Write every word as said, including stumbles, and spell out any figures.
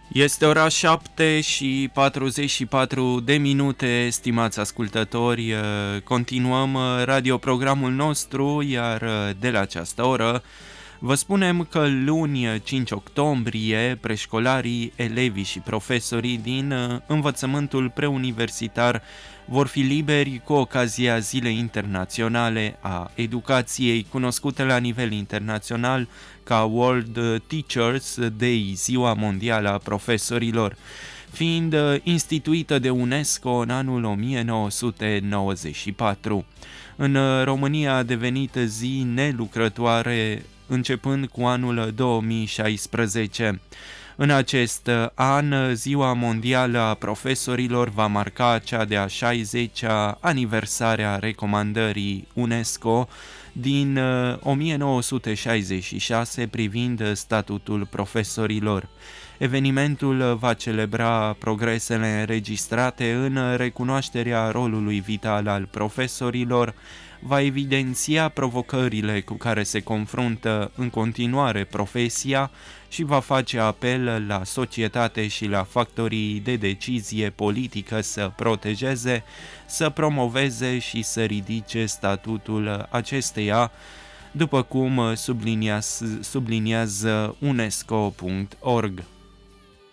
Este ora șapte și patruzeci și patru de minute, stimați ascultători. Continuăm radioprogramul nostru, iar de la această oră vă spunem că luni cinci octombrie preșcolarii, elevii și profesorii din învățământul preuniversitar vor fi liberi cu ocazia Zilei Internaționale a Educației, cunoscute la nivel internațional ca World Teachers Day, Ziua Mondială a Profesorilor, fiind instituită de UNESCO în anul o mie nouă sute nouăzeci și patru. În România a devenit zi nelucrătoare începând cu anul două mii șaisprezece. În acest an, Ziua Mondială a Profesorilor va marca cea de-a șaizecea aniversare a recomandării UNESCO din o mie nouă sute șaizeci și șase privind statutul profesorilor. Evenimentul va celebra progresele înregistrate în recunoașterea rolului vital al profesorilor, va evidenția provocările cu care se confruntă în continuare profesia și va face apel la societate și la factorii de decizie politică să protejeze, să promoveze și să ridice statutul acesteia, după cum subliniază, subliniază UNESCO punct org.